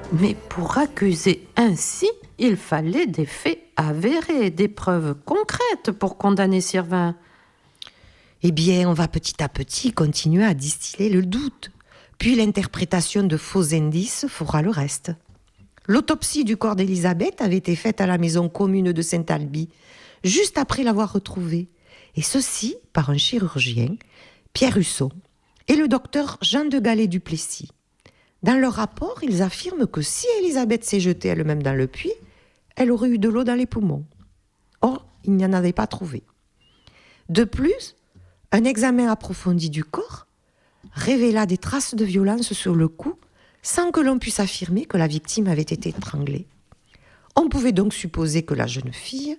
Mais pour accuser ainsi, il fallait des faits avérés, des preuves concrètes pour condamner Sirvin. Eh bien, on va petit à petit continuer à distiller le doute. Puis l'interprétation de faux indices fera le reste. L'autopsie du corps d'Elisabeth avait été faite à la maison commune de Saint-Alby, juste après l'avoir retrouvée. Et ceci par un chirurgien, Pierre Husson, et le docteur Jean de Gallet-Duplessis. Dans leur rapport, ils affirment que si Elisabeth s'est jetée elle-même dans le puits, elle aurait eu de l'eau dans les poumons. Or, il n'y en avait pas trouvé. De plus, un examen approfondi du corps révéla des traces de violence sur le cou sans que l'on puisse affirmer que la victime avait été étranglée. On pouvait donc supposer que la jeune fille